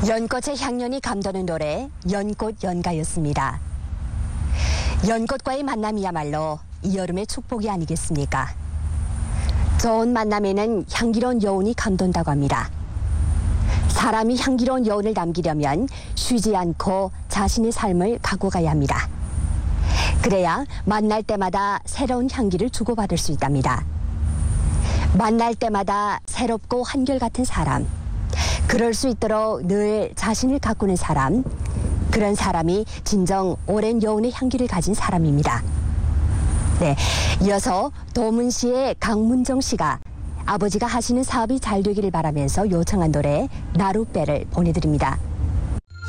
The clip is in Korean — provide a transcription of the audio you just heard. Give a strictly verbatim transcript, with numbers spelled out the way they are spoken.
연꽃의 향연이 감도는 노래 연꽃 연가였습니다. 연꽃과의 만남이야말로 이 여름의 축복이 아니겠습니까? 좋은 만남에는 향기로운 여운이 감돈다고 합니다. 사람이 향기로운 여운을 남기려면 쉬지 않고 자신의 삶을 갖고 가야 합니다. 그래야 만날 때마다 새로운 향기를 주고받을 수 있답니다. 만날 때마다 새롭고 한결같은 사람, 그럴 수 있도록 늘 자신을 가꾸는 사람, 그런 사람이 진정 오랜 여운의 향기를 가진 사람입니다. 네, 이어서 도문시의 강문정 씨가 아버지가 하시는 사업이 잘 되기를 바라면서 요청한 노래 나룻배를 보내드립니다.